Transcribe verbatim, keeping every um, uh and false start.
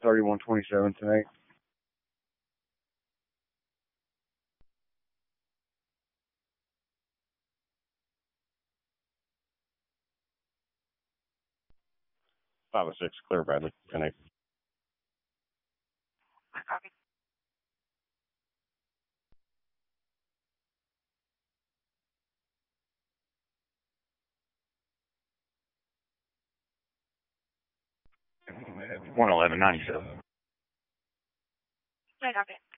thirty-one twenty-seven tonight. five oh six, clear Bradley. ten eight. Copy. one eleven ninety-seven. I copy.